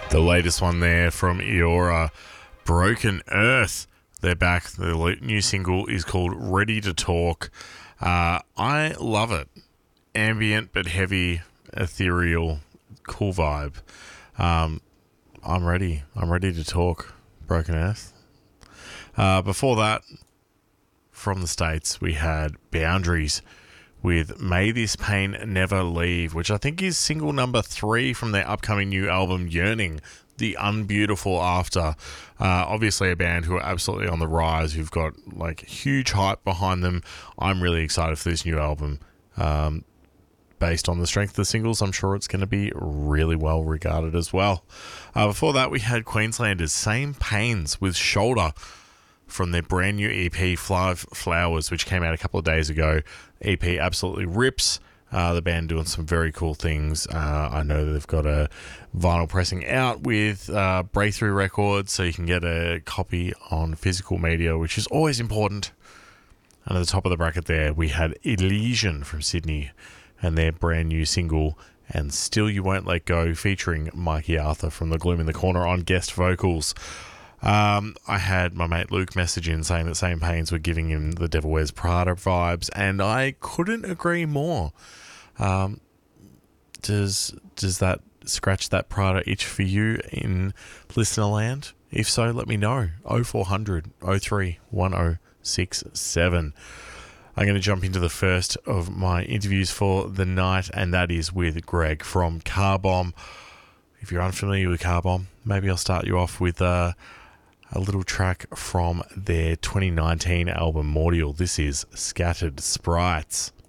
The latest one there from Eora, Broken Earth. They're back. The new single is called Ready to Talk. I love it. Ambient but heavy, ethereal, cool vibe. I'm ready. I'm ready to talk. Broken Earth. Before that, from the States, we had Boundaries with May This Pain Never Leave, which I think is single number 3 from their upcoming new album, Yearning, The Unbeautiful After. Obviously a band who are absolutely on the rise, who've got like huge hype behind them. I'm really excited for this new album. Based on the strength of the singles, I'm sure it's going to be really well regarded as well. Before that, we had Queenslanders Same Pains with Shoulder from their brand new EP, Five Flowers, which came out a couple of days ago. EP absolutely rips. The band doing some very cool things. I know they've got a vinyl pressing out with Breakthrough Records, so you can get a copy on physical media, which is always important. And at the top of the bracket there, we had Elysian from Sydney and their brand new single, And Still You Won't Let Go, featuring Mikey Arthur from The Gloom in the Corner on guest vocals. I had my mate Luke message in saying that Same Pains were giving him the Devil Wears Prada vibes, and I couldn't agree more. Does that scratch that Prada itch for you in listener land? If so, let me know. 0400 03 1067. I'm going to jump into the first of my interviews for the night, and that is with Greg from Carbomb. If you're unfamiliar with Carbomb, maybe I'll start you off with a little track from their 2019 album Mordial. This is Scattered Sprites.